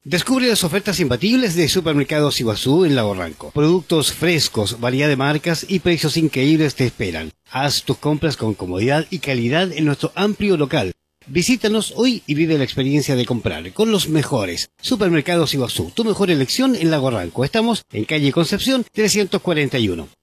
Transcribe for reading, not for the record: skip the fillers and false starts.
Descubre las ofertas imbatibles de Supermercados Iguazú en Lago Ranco. Productos frescos, variedad de marcas y precios increíbles te esperan. Haz tus compras con comodidad y calidad en nuestro amplio local. Visítanos hoy y vive la experiencia de comprar con los mejores. Supermercados Iguazú, tu mejor elección en Lago Ranco. Estamos en calle Concepción 341.